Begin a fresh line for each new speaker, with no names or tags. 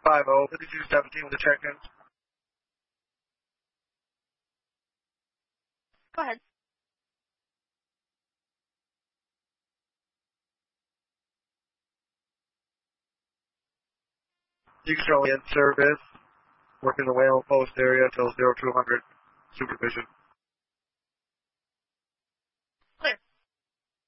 5217 with the check-in.
Go ahead.
You can show in service. Working the Whale Post area till 0200 supervision.